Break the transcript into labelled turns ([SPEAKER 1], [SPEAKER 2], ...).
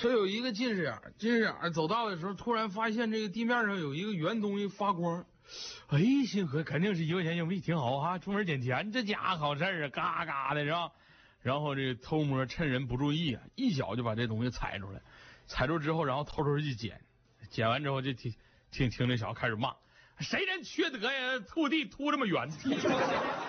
[SPEAKER 1] 说有一个近视眼走道的时候，突然发现这个地面上有一个圆东西发光。哎，心合肯定是1块钱硬币，挺好啊！出门捡钱，这家伙好事啊，嘎嘎的是吧？然后这个偷摸趁人不注意啊，一脚就把这东西踩出来，踩住之后，然后偷偷去捡，捡完之后就听这小子开始骂：谁人缺德呀？吐地吐这么远！